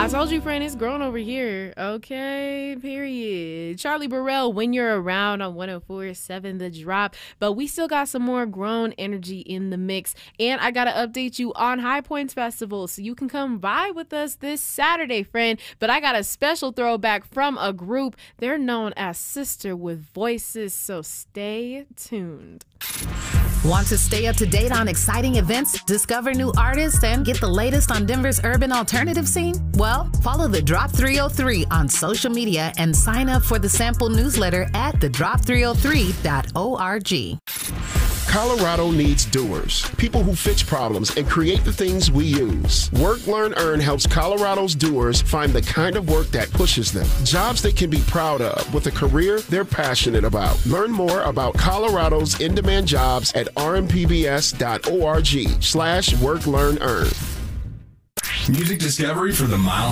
I told you, friend, it's grown over here. Okay, period. Charlie Burrell, When You're Around on 104.7 The Drop. But we still got some more grown energy in the mix. And I got to update you on High Points Festival, so you can come vibe with us this Saturday, friend. But I got a special throwback from a group. They're known as Sister with Voices, so stay tuned. Want to stay up to date on exciting events, discover new artists, and get the latest on Denver's urban alternative scene? Well, follow The Drop 303 on social media and sign up for the sample newsletter at thedrop303.org. Colorado needs doers, people who fix problems and create the things we use. Work, Learn, Earn helps Colorado's doers find the kind of work that pushes them. Jobs they can be proud of with a career they're passionate about. Learn more about Colorado's in-demand jobs at rmpbs.org/work, learn, earn. Music discovery for the Mile